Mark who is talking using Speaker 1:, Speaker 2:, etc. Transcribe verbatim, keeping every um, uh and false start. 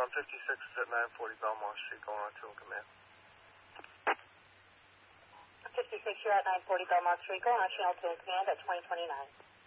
Speaker 1: one fifty-six is at nine forty Belmont Street, going on to command.
Speaker 2: fifty-six, you're at nine forty Belmont Street, going on channel two and command at twenty twenty-nine.